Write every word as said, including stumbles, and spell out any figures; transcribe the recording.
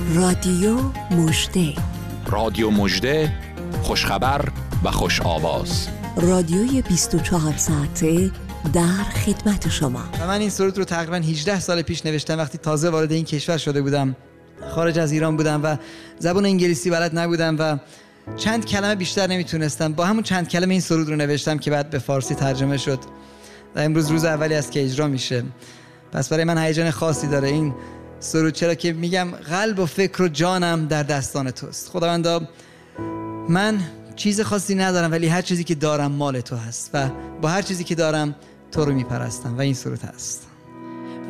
رادیو مژده، رادیو مژده، خوشخبر و خوش آواز. رادیوی بیست و چهار ساعته در خدمت شما. و من این سرود رو تقریبا هجده سال پیش نوشتم، وقتی تازه وارد این کشور شده بودم. خارج از ایران بودم و زبان انگلیسی بلد نبودم و چند کلمه بیشتر نمیتونستم. با همون چند کلمه این سرود رو نوشتم که بعد به فارسی ترجمه شد و امروز روز اولی است که اجرا میشه. پس برای من هیجان خاصی داره این سرود، چرا که میگم قلب و فکر و جانم در دستان توست. خداوندا، من چیز خاصی ندارم ولی هر چیزی که دارم مال تو هست و با هر چیزی که دارم تو رو میپرستم و این سرود هست.